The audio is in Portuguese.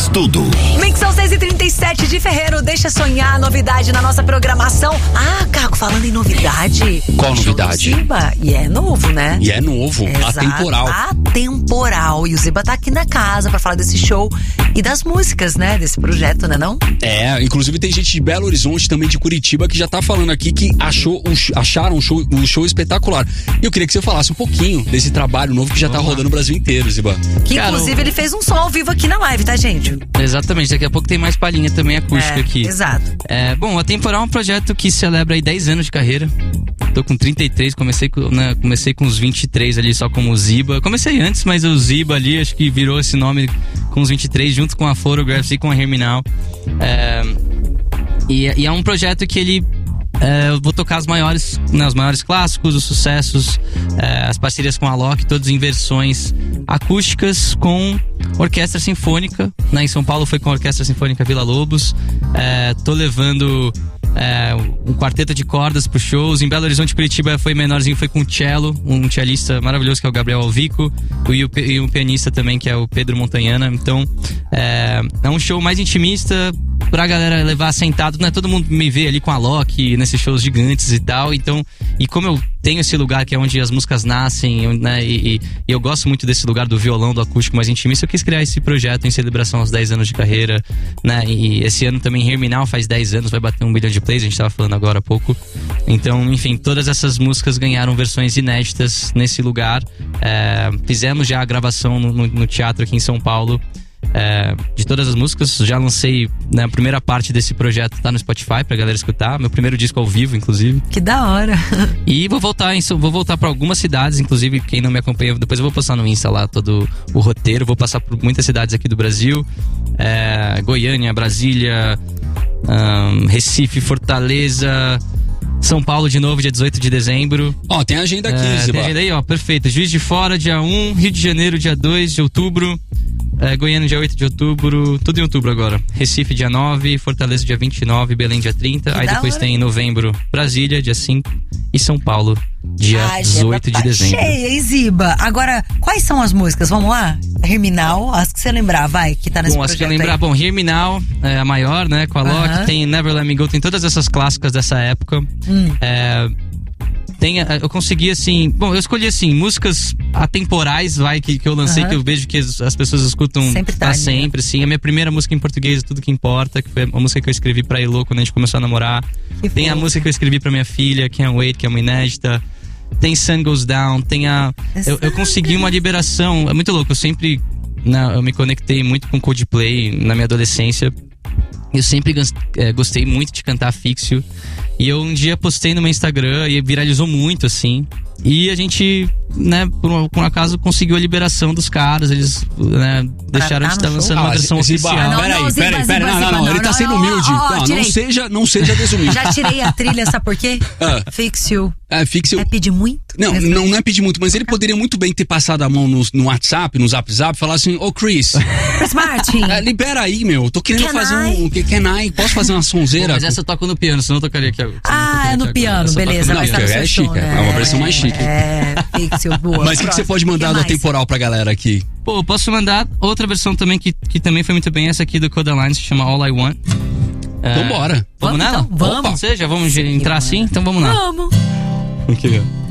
tudo. Mixão 6h37 de Ferreiro, deixa sonhar, novidade na nossa programação. Caco, falando em novidade. Qual novidade? O Ziba, e é novo, né? E é novo, Exato, atemporal. Atemporal. E o Ziba tá aqui na casa pra falar desse show e das músicas, né? Desse projeto, né não? Inclusive tem gente de Belo Horizonte, também de Curitiba, que já tá falando aqui que acharam o show espetacular. E eu queria que você falasse um pouquinho desse trabalho novo que já tá rodando o Brasil inteiro, Ziba. Que inclusive ele fez um som ao vivo aqui na live, tá, gente? Exatamente, daqui a pouco tem mais palhinha também acústica aqui. Exato. Bom, a Atemporal é um projeto que celebra aí 10 anos de carreira. Tô com 33, comecei com uns 23 ali só como Ziba. Comecei antes, mas o Ziba ali, acho que virou esse nome com os 23, junto com a Photographs e com a Herminal. E é um projeto que ele... eu vou tocar os maiores clássicos, os sucessos, as parcerias com a Alok, todos em versões acústicas com orquestra sinfônica, né? Em São Paulo foi com a Orquestra Sinfônica Vila Lobos. Tô levando um quarteto de cordas pros shows. Em Belo Horizonte, Curitiba foi menorzinho, foi com o cello, um cellista maravilhoso que é o Gabriel Alvico, e um pianista também que é o Pedro Montanhana. Então é um show mais intimista pra galera levar sentado, né? Todo mundo me vê ali com a Alok nesses shows gigantes e tal. Então, e como eu tenho esse lugar que é onde as músicas nascem, né? E eu gosto muito desse lugar do violão, do acústico mais intimista, eu quis criar esse projeto em celebração aos 10 anos de carreira, né? E esse ano também Herminal faz 10 anos, vai bater 1 bilhão de plays, a gente tava falando agora há pouco. Então, enfim, todas essas músicas ganharam versões inéditas nesse lugar. Fizemos já a gravação no teatro aqui em São Paulo. De todas as músicas, já lancei, né, a primeira parte desse projeto tá no Spotify pra galera escutar, meu primeiro disco ao vivo, inclusive. Que da hora. E vou voltar pra algumas cidades, inclusive quem não me acompanha, depois eu vou postar no Insta lá todo o roteiro, vou passar por muitas cidades aqui do Brasil, Goiânia, Brasília, Recife, Fortaleza, São Paulo de novo, dia 18 de dezembro. Tem agenda aqui, Ziba. Tem agenda aí, perfeito. Juiz de Fora, dia 1, Rio de Janeiro, dia 2 de outubro, Goiânia, dia 8 de outubro, tudo em outubro agora. Recife, dia 9, Fortaleza, dia 29, Belém, dia 30. Aí depois tem em novembro, Brasília, dia 5 e São Paulo, dia 18 de dezembro. Cheia, hein, Ziba? Agora, quais são as músicas? Vamos lá? Herminal, as que você lembrar, vai, que tá nesse projeto. As que eu lembrar, Herminal é a maior, né, com a Alok, tem Never Let Me Go, tem todas essas clássicas dessa época. Eu consegui, assim... Bom, eu escolhi, assim, músicas atemporais, que eu lancei, que eu vejo que as pessoas escutam sempre pra sempre, assim. A minha primeira música em português, Tudo Que Importa, que foi a música que eu escrevi pra Elô quando a gente começou a namorar. Tem a música que eu escrevi pra minha filha, Can't Wait, que é uma inédita. Tem Sun Goes Down, tem a... Eu consegui uma liberação, é muito louco, eu sempre... eu me conectei muito com Coldplay na minha adolescência. Eu sempre gostei muito de cantar Fix-You. E eu um dia postei no meu Instagram e viralizou muito, assim. E a gente, né, por um acaso, conseguiu a liberação dos caras. Eles, né, deixaram de estar lançando uma versão oficial. Peraí. Não, ele tá sendo humilde. Não seja desumilde. Já tirei a trilha, sabe por quê? Fix-You. Fix-You. É pedir muito? Não é pedir muito, mas ele poderia muito bem ter passado a mão no WhatsApp, no Zap Zap, falar assim: Chris Martin. Libera aí, meu. Tô querendo fazer um. Can I? Posso fazer uma sonzeira? Mas essa eu toco no piano, senão eu tocaria aqui. É no piano, beleza. Não, é chique, é uma versão mais chique. Fix-You, boa. Mas o que você pode mandar da Atemporal pra galera aqui? Pô, posso mandar outra versão também que também foi muito bem, essa aqui do Kodaline, se chama All I Want. Então bora. Vamos nela? Então, vamos. Já vamos entrar assim? Então vamos lá. Vamos. Aqui, ó.